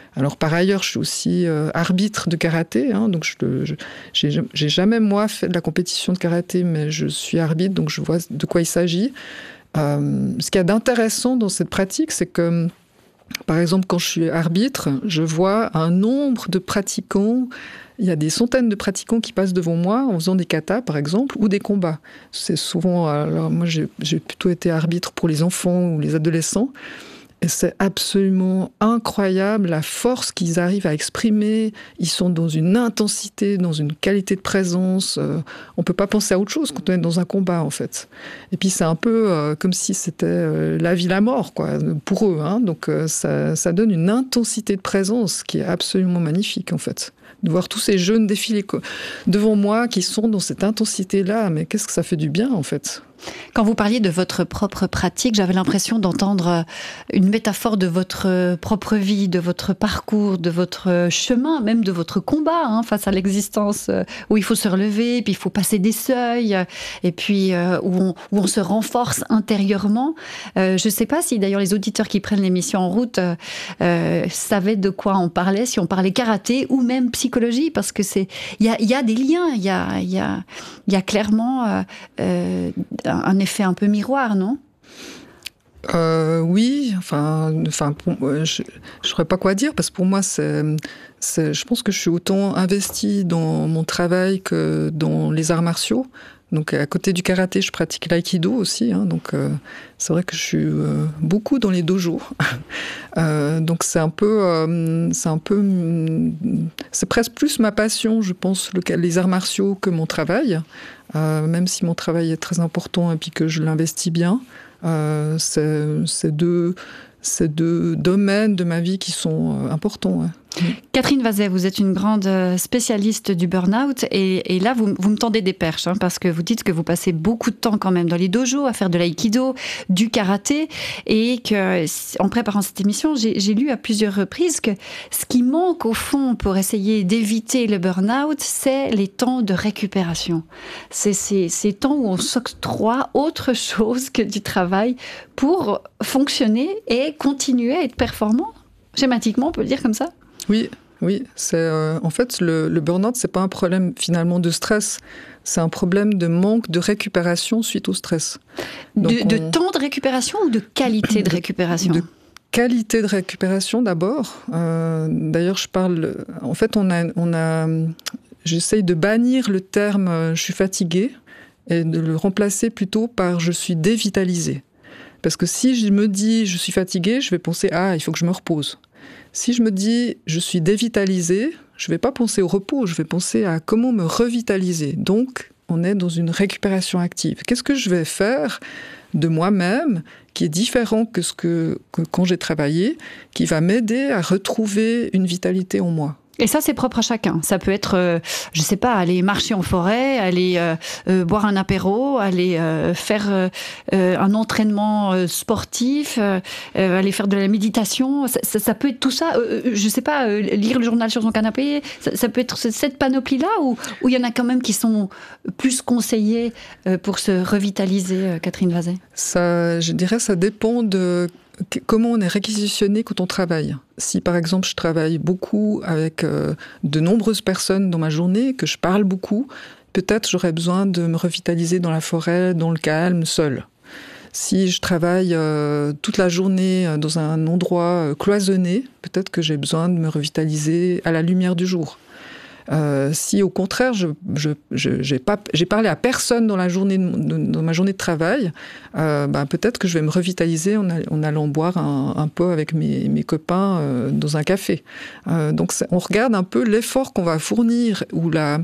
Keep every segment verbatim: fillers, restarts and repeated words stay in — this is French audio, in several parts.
Alors par ailleurs, je suis aussi euh, arbitre de karaté, hein, donc je, je, j'ai, j'ai jamais moi fait de la compétition de karaté, mais je suis arbitre, donc je vois de quoi il s'agit. Euh, ce qu'il y a d'intéressant dans cette pratique, c'est que, par exemple, quand je suis arbitre, je vois un nombre de pratiquants. Il y a des centaines de pratiquants qui passent devant moi en faisant des katas, par exemple, ou des combats. C'est souvent... Alors moi, j'ai, j'ai plutôt été arbitre pour les enfants ou les adolescents. Et c'est absolument incroyable la force qu'ils arrivent à exprimer. Ils sont dans une intensité, dans une qualité de présence. Euh, on ne peut pas penser à autre chose quand on est dans un combat, en fait. Et puis c'est un peu euh, comme si c'était euh, la vie, la mort, quoi, pour eux. Hein. Donc euh, ça, ça donne une intensité de présence qui est absolument magnifique, en fait. De voir tous ces jeunes défiler devant moi qui sont dans cette intensité-là. Mais qu'est-ce que ça fait du bien, en fait ? Quand vous parliez de votre propre pratique, j'avais l'impression d'entendre une métaphore de votre propre vie, de votre parcours, de votre chemin, même de votre combat hein, face à l'existence, où il faut se relever, puis il faut passer des seuils, et puis euh, où, on, où on se renforce intérieurement. Euh, je ne sais pas si d'ailleurs les auditeurs qui prennent l'émission en route euh, euh, savaient de quoi on parlait, si on parlait karaté ou même psychologie, parce que c'est il y a, y a des liens, il y a, y a, y a clairement euh, euh, un effet un peu miroir, non ? euh, Oui, enfin, enfin pour, je ne saurais pas quoi dire, parce que pour moi, c'est, c'est, je pense que je suis autant investie dans mon travail que dans les arts martiaux. Donc, à côté du karaté, je pratique l'aïkido aussi. Hein, donc, euh, c'est vrai que je suis euh, beaucoup dans les dojos. euh, donc, c'est un peu, euh, c'est un peu, c'est presque plus ma passion, je pense, le, les arts martiaux que mon travail. Euh, même si mon travail est très important et puis que je l'investis bien, euh, c'est, c'est deux, c'est deux domaines de ma vie qui sont euh, importants. Ouais. Catherine Vazay, vous êtes une grande spécialiste du burn-out et, et là, vous, vous me tendez des perches hein, parce que vous dites que vous passez beaucoup de temps quand même dans les dojos à faire de l'aïkido, du karaté et que, en préparant cette émission, j'ai, j'ai lu à plusieurs reprises que ce qui manque au fond pour essayer d'éviter le burn-out, c'est les temps de récupération. C'est ces, ces temps où on s'octroie autre chose que du travail pour fonctionner et continuer à être performant. Schématiquement, on peut le dire comme ça ? Oui, oui. C'est, euh, en fait, le, le burn-out, c'est pas un problème finalement de stress. C'est un problème de manque de récupération suite au stress. Donc, de, on... de temps de récupération ou de qualité de récupération ? De qualité de récupération d'abord. Euh, d'ailleurs, je parle... En fait, on a, on a, j'essaye de bannir le terme euh, « je suis fatiguée » et de le remplacer plutôt par « je suis dévitalisée ». Parce que si je me dis « je suis fatiguée », je vais penser « ah, il faut que je me repose ». Si je me dis « je suis dévitalisée », je ne vais pas penser au repos, je vais penser à comment me revitaliser. Donc, on est dans une récupération active. Qu'est-ce que je vais faire de moi-même qui est différent que ce que, que quand j'ai travaillé, qui va m'aider à retrouver une vitalité en moi ? Et ça, c'est propre à chacun. Ça peut être, euh, je sais pas, aller marcher en forêt, aller euh, euh, boire un apéro, aller euh, faire euh, un entraînement euh, sportif, euh, aller faire de la méditation. Ça, ça, ça peut être tout ça. Euh, je sais pas, euh, lire le journal sur son canapé. Ça, ça peut être cette panoplie-là ou où il y en a quand même qui sont plus conseillés euh, pour se revitaliser, euh, Catherine Vazay. Ça, je dirais, ça dépend de comment on est réquisitionné quand on travaille. Si, par exemple, je travaille beaucoup avec euh, de nombreuses personnes dans ma journée, que je parle beaucoup, peut-être j'aurais besoin de me revitaliser dans la forêt, dans le calme, seule. Si je travaille euh, toute la journée dans un endroit euh, cloisonné, peut-être que j'ai besoin de me revitaliser à la lumière du jour. Euh, si au contraire, je, je, je, j'ai, pas, j'ai parlé à personne dans, la journée de, dans ma journée de travail, euh, ben peut-être que je vais me revitaliser en, en allant boire un, un peu avec mes, mes copains euh, dans un café. Euh, donc on regarde un peu l'effort qu'on va fournir ou la...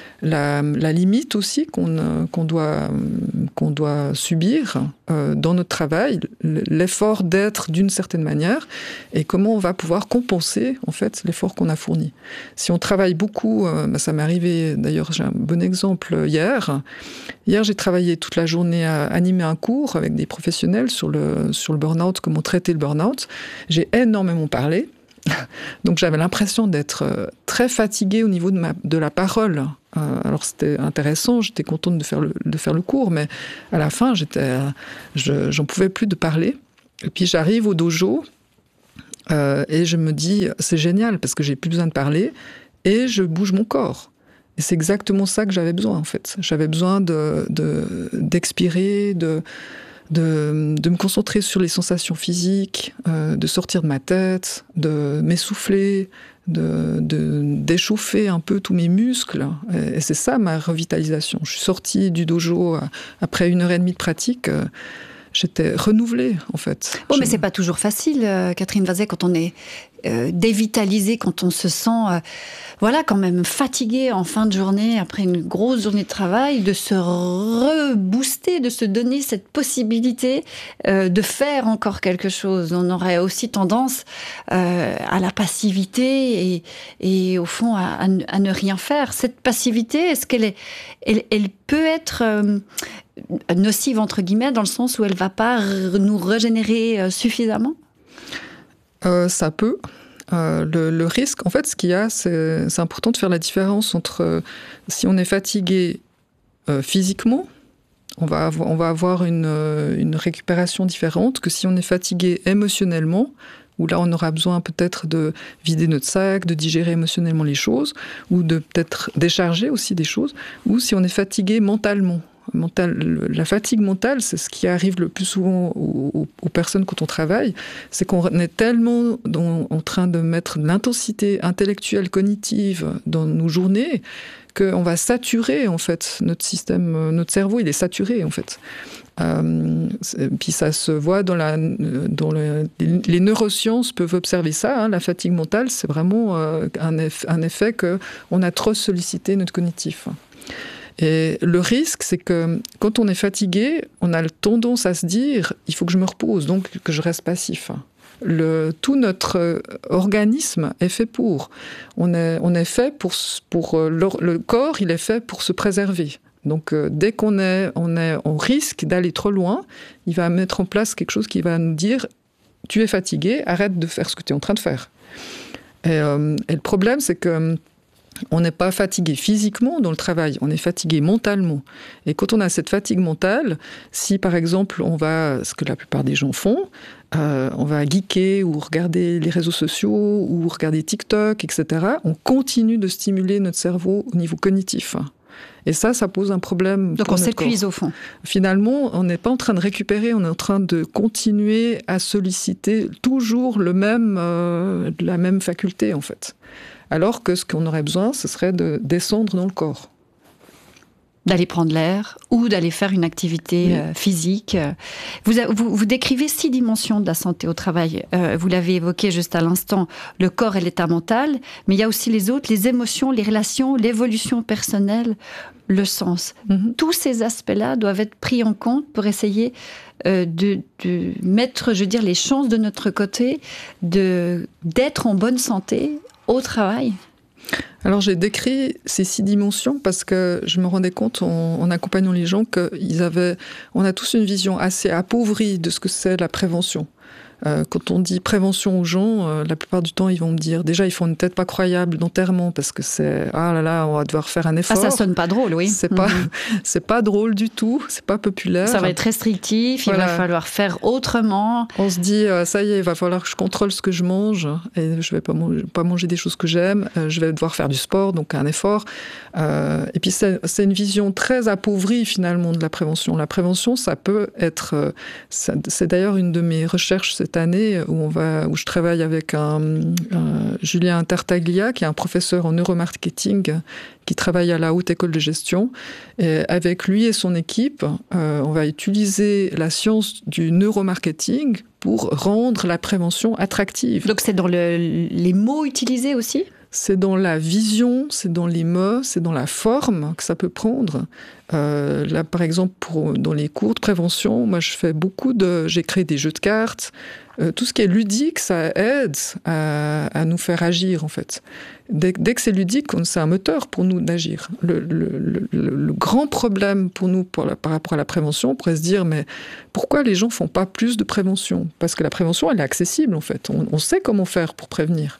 La, la limite aussi qu'on, qu'on, doit, qu'on doit subir euh, dans notre travail, l'effort d'être d'une certaine manière, et comment on va pouvoir compenser en fait l'effort qu'on a fourni. Si on travaille beaucoup, euh, bah, ça m'est arrivé, d'ailleurs j'ai un bon exemple hier. Hier j'ai travaillé toute la journée à animer un cours avec des professionnels sur le, sur le burn-out, comment traiter le burn-out. J'ai énormément parlé. Donc j'avais l'impression d'être très fatiguée au niveau de, ma, de la parole. Euh, alors c'était intéressant, j'étais contente de faire le, de faire le cours, mais à la fin, j'étais, je, j'en pouvais plus de parler. Et puis j'arrive au dojo, Euh, et je me dis, c'est génial, parce que j'ai plus besoin de parler, et je bouge mon corps. Et c'est exactement ça que j'avais besoin, en fait. J'avais besoin de, de, d'expirer, de, de, de me concentrer sur les sensations physiques, euh, de sortir de ma tête, de m'essouffler, de, de, d'échauffer un peu tous mes muscles. Et, et c'est ça, ma revitalisation. Je suis sortie du dojo après une heure et demie de pratique. Euh, J'étais renouvelée, en fait. Oh, je... mais c'est pas toujours facile, euh, Catherine Vazet, quand on est euh, dévitalisé, quand on se sent, euh, voilà, quand même fatigué en fin de journée, après une grosse journée de travail, de se rebooster, de se donner cette possibilité euh, de faire encore quelque chose. On aurait aussi tendance euh, à la passivité et, et au fond, à, à, à ne rien faire. Cette passivité, est-ce qu'elle est, elle, elle peut être... Euh, nocive entre guillemets, dans le sens où elle ne va pas r- nous régénérer euh, suffisamment? euh, Ça peut. Euh, le, le risque, en fait, ce qu'il y a, c'est, c'est important de faire la différence entre euh, si on est fatigué euh, physiquement, on va avoir, on va avoir une, euh, une récupération différente que si on est fatigué émotionnellement, où là on aura besoin peut-être de vider notre sac, de digérer émotionnellement les choses, ou de peut-être décharger aussi des choses, ou si on est fatigué mentalement. Mental, la fatigue mentale, c'est ce qui arrive le plus souvent aux, aux personnes quand on travaille, c'est qu'on est tellement dans, en train de mettre de l'intensité intellectuelle, cognitive dans nos journées, qu'on va saturer en fait notre système, notre cerveau, il est saturé en fait. Euh, puis ça se voit dans la, dans le, les neurosciences peuvent observer ça. Hein, la fatigue mentale, c'est vraiment euh, un, eff, un effet qu'on a trop sollicité notre cognitif. Et le risque, c'est que quand on est fatigué, on a tendance à se dire « il faut que je me repose, donc que je reste passif ». Le, tout notre organisme est fait pour. On est, on est fait pour... pour le, le corps, il est fait pour se préserver. Donc euh, dès qu'on est, on est, on risque d'aller trop loin, il va mettre en place quelque chose qui va nous dire « tu es fatigué, arrête de faire ce que tu es en train de faire ». Et, euh, et le problème, c'est que on n'est pas fatigué physiquement dans le travail, on est fatigué mentalement. Et quand on a cette fatigue mentale, si par exemple on va, ce que la plupart des gens font, euh, on va geeker ou regarder les réseaux sociaux ou regarder TikTok, et cetera, on continue de stimuler notre cerveau au niveau cognitif. Et ça, ça pose un problème. Donc on s'épuise au fond. Finalement, on n'est pas en train de récupérer, on est en train de continuer à solliciter toujours le même, euh, la même faculté en fait. Alors que ce qu'on aurait besoin, ce serait de descendre dans le corps. D'aller prendre l'air ou d'aller faire une activité oui. euh, physique. Vous, vous, vous décrivez six dimensions de la santé au travail. Euh, vous l'avez évoqué juste à l'instant, le corps et l'état mental, mais il y a aussi les autres, les émotions, les relations, l'évolution personnelle, le sens. Mm-hmm. Tous ces aspects-là doivent être pris en compte pour essayer euh, de, de mettre, je veux dire, les chances de notre côté, de, d'être en bonne santé au travail. Alors j'ai décrit ces six dimensions parce que je me rendais compte en, en accompagnant les gens qu'ils avaient, on a tous une vision assez appauvrie de ce que c'est la prévention. Euh, quand on dit prévention aux gens, euh, la plupart du temps, ils vont me dire, déjà, ils font une tête pas croyable d'enterrement parce que c'est, ah là là, on va devoir faire un effort. Ah, ça sonne pas drôle, oui. C'est pas, mm-hmm. c'est pas drôle du tout, c'est pas populaire. Ça va être restrictif, voilà. Il va falloir faire autrement. On se dit, euh, ça y est, il va falloir que je contrôle ce que je mange et je vais pas manger, pas manger des choses que j'aime, euh, je vais devoir faire du sport, donc un effort. Euh, et puis c'est, c'est une vision très appauvrie finalement de la prévention. La prévention, ça peut être, euh, ça, c'est d'ailleurs une de mes recherches cette année où, on va, où je travaille avec un, un Julien Tartaglia, qui est un professeur en neuromarketing, qui travaille à la Haute École de Gestion. Et avec lui et son équipe, euh, on va utiliser la science du neuromarketing pour rendre la prévention attractive. Donc c'est dans le, les mots utilisés aussi ? C'est dans la vision, c'est dans les mots, c'est dans la forme que ça peut prendre. Euh, là, par exemple, pour, dans les cours de prévention, moi, je fais beaucoup de... J'ai créé des jeux de cartes. Euh, tout ce qui est ludique, ça aide à, à nous faire agir, en fait. Dès, dès que c'est ludique, c'est un moteur pour nous d'agir. Le, le, le, le grand problème pour nous, pour la, par rapport à la prévention, on pourrait se dire, mais pourquoi les gens ne font pas plus de prévention ? Parce que la prévention, elle est accessible, en fait. On, on sait comment faire pour prévenir.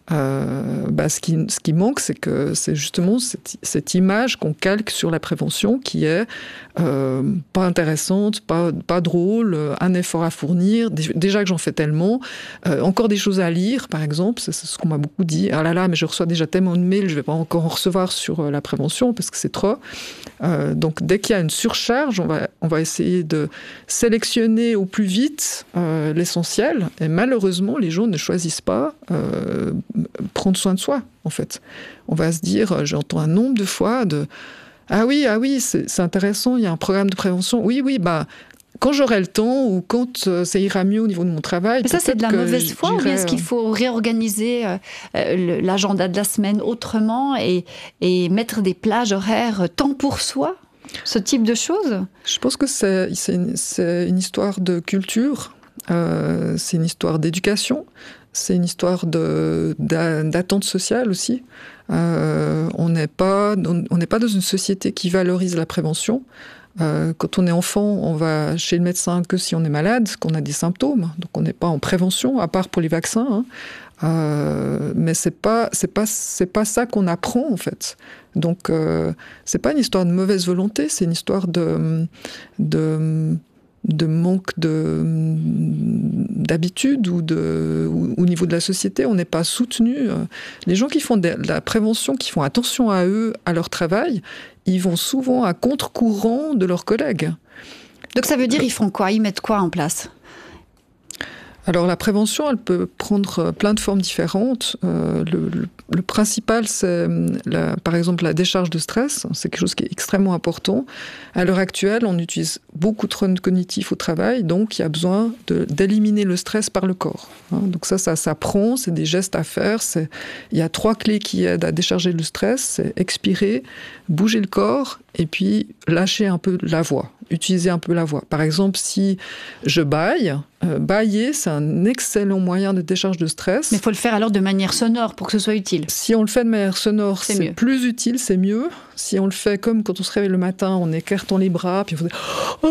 Euh, bah, ce, qui, ce qui manque, c'est que c'est justement cette, cette image qu'on calque sur la prévention qui est euh, pas intéressante, pas, pas drôle, un effort à fournir, déjà que j'en fais tellement, euh, encore des choses à lire, par exemple, c'est, c'est ce qu'on m'a beaucoup dit. Ah là là, mais je reçois déjà tellement de mails, je vais pas encore en recevoir sur la prévention parce que c'est trop. Euh, donc dès qu'il y a une surcharge, on va, on va essayer de sélectionner au plus vite euh, l'essentiel. Et malheureusement, les gens ne choisissent pas euh, prendre soin de soi, en fait. On va se dire, j'entends un nombre de fois de « Ah oui, ah oui, c'est, c'est intéressant, il y a un programme de prévention. Oui, oui, bah, quand j'aurai le temps ou quand euh, ça ira mieux au niveau de mon travail... » Mais ça, c'est de la mauvaise foi, ou bien est-ce qu'il faut réorganiser euh, euh, l'agenda de la semaine autrement et, et mettre des plages horaires temps pour soi ? Ce type de choses ? Je pense que c'est, c'est, une, c'est une histoire de culture, euh, c'est une histoire d'éducation, c'est une histoire de, d'attente sociale aussi. Euh, on n'est pas, on n'est pas dans une société qui valorise la prévention. Euh, quand on est enfant, on va chez le médecin que si on est malade, qu'on a des symptômes. Donc on n'est pas en prévention, à part pour les vaccins. Hein. Euh, mais c'est pas, c'est pas, c'est pas ça qu'on apprend en fait. Donc euh, c'est pas une histoire de mauvaise volonté, c'est une histoire de, de de manque de, d'habitude ou de, ou, au niveau de la société, on n'est pas soutenu. Les gens qui font de la prévention, qui font attention à eux, à leur travail, ils vont souvent à contre-courant de leurs collègues. Donc ça veut dire ils font quoi ? Ils mettent quoi en place ? Alors la prévention, elle peut prendre plein de formes différentes. Euh, le, le, le principal, c'est la, par exemple la décharge de stress. C'est quelque chose qui est extrêmement important. À l'heure actuelle, on utilise beaucoup de run cognitifs au travail, donc il y a besoin de, d'éliminer le stress par le corps. Hein, donc ça, ça s'apprend, c'est des gestes à faire. C'est, il y a trois clés qui aident à décharger le stress. C'est expirer, bouger le corps et puis lâcher un peu la voix. Utiliser un peu la voix. Par exemple, si je bâille, euh, bâiller, c'est un excellent moyen de décharge de stress. Mais il faut le faire alors de manière sonore pour que ce soit utile. Si on le fait de manière sonore, c'est, c'est plus utile, c'est mieux. Si on le fait comme quand on se réveille le matin, en écartant les bras, puis on fait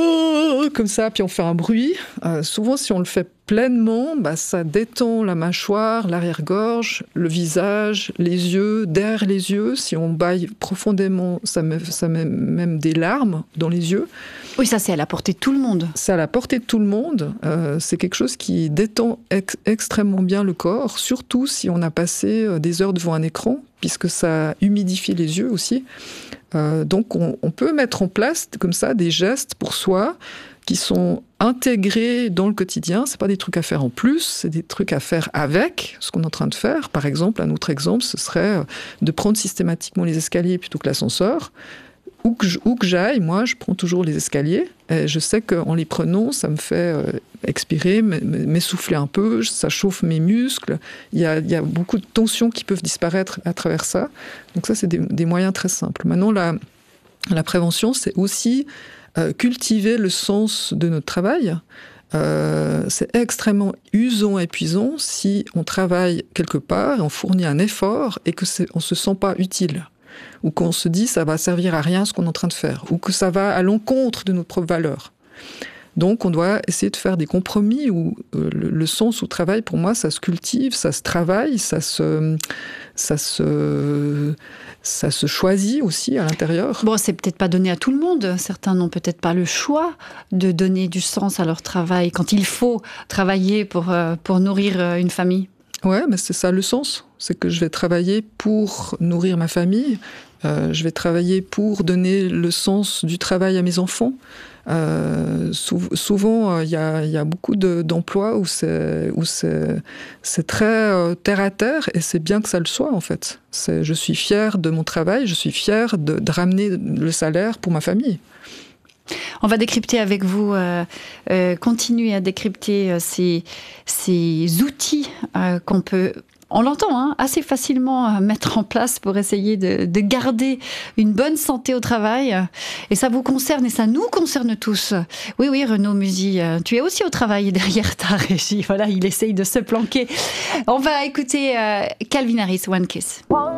oh, comme ça, puis on fait un bruit. Euh, souvent, si on le fait pleinement, bah, ça détend la mâchoire, l'arrière-gorge, le visage, les yeux, derrière les yeux. Si on bâille profondément, ça met, ça met même des larmes dans les yeux. Oui, ça c'est à la portée de tout le monde. C'est à la portée de tout le monde. Euh, c'est quelque chose qui détend ex- extrêmement bien le corps, surtout si on a passé des heures devant un écran, puisque ça humidifie les yeux aussi. Euh, donc on, on peut mettre en place comme ça des gestes pour soi qui sont intégrés dans le quotidien. C'est pas des trucs à faire en plus, c'est des trucs à faire avec ce qu'on est en train de faire. Par exemple, un autre exemple, ce serait de prendre systématiquement les escaliers plutôt que l'ascenseur. Où que, je, où que j'aille, moi, je prends toujours les escaliers. Et je sais qu'en les prenant, ça me fait euh, expirer, m'essouffler un peu, ça chauffe mes muscles. Il y a, il y a beaucoup de tensions qui peuvent disparaître à travers ça. Donc ça, c'est des, des moyens très simples. Maintenant, la, la prévention, c'est aussi euh, cultiver le sens de notre travail. Euh, c'est extrêmement usant et épuisant si on travaille quelque part et on fournit un effort et qu'on ne se sent pas utile. Ou qu'on se dit ça va servir à rien ce qu'on est en train de faire, ou que ça va à l'encontre de notre propre valeur. Donc on doit essayer de faire des compromis où euh, le, le sens au travail, pour moi, ça se cultive, ça se travaille, ça se, ça se, ça se choisit aussi à l'intérieur. Bon, c'est peut-être pas donné à tout le monde. Certains n'ont peut-être pas le choix de donner du sens à leur travail quand il faut travailler pour, euh, pour nourrir une famille. Ouais, mais c'est ça le sens. C'est que je vais travailler pour nourrir ma famille. Euh, je vais travailler pour donner le sens du travail à mes enfants. Euh, sou- souvent, il y a, y a beaucoup de, d'emplois où c'est, où c'est, c'est très euh, terre à terre, et c'est bien que ça le soit en fait. C'est, je suis fière de mon travail, je suis fière de, de ramener le salaire pour ma famille. On va décrypter avec vous, euh, euh, continuer à décrypter euh, ces, ces outils euh, qu'on peut, on l'entend, hein, assez facilement euh, mettre en place pour essayer de, de garder une bonne santé au travail. Et ça vous concerne et ça nous concerne tous. Oui, oui, Renaud Musy, euh, tu es aussi au travail derrière ta régie. Voilà, il essaye de se planquer. On va écouter euh, Calvin Harris, One Kiss.